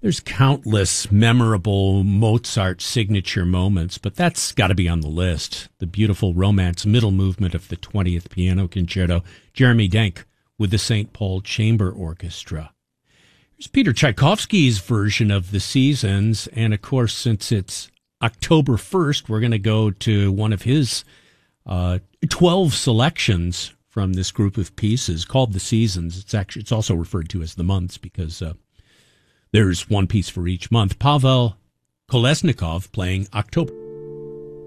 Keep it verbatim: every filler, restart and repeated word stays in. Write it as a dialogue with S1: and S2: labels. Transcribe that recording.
S1: There's countless memorable Mozart signature moments, but that's got to be on the list. The beautiful Romance middle movement of the twentieth Piano Concerto. Jeremy Denk with the Saint Paul Chamber Orchestra. Here's Peter Tchaikovsky's version of The Seasons, and of course, since it's October first, we're going to go to one of his uh, twelve selections from this group of pieces called The Seasons. It's actually it's also referred to as the months because uh, there's one piece for each month. Pavel Kolesnikov playing October.